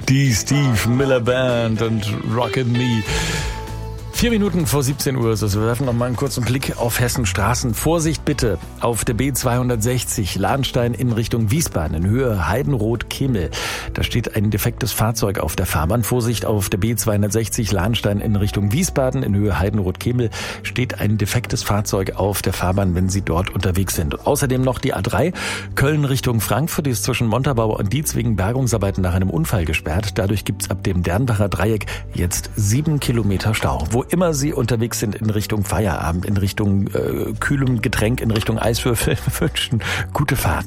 Die Steve Miller Band und Rockin' Me. 4 Minuten vor 17 Uhr ist es. Wir werfen noch mal einen kurzen Blick auf Hessens Straßen. Vorsicht bitte auf der B260 Lahnstein in Richtung Wiesbaden in Höhe Heidenroth-Kemmel. Da steht ein defektes Fahrzeug auf der Fahrbahn. Vorsicht auf der B260 Lahnstein in Richtung Wiesbaden in Höhe Heidenroth-Kemmel steht ein defektes Fahrzeug auf der Fahrbahn, wenn Sie dort unterwegs sind. Außerdem noch die A3 Köln Richtung Frankfurt, die ist zwischen Montabaur und Dietz wegen Bergungsarbeiten nach einem Unfall gesperrt. Dadurch gibt's ab dem Dernbacher Dreieck jetzt 7 Kilometer Stau. Wo immer Sie unterwegs sind in Richtung Feierabend, in Richtung kühlem Getränk, in Richtung Eiswürfel, wünschen gute Fahrt.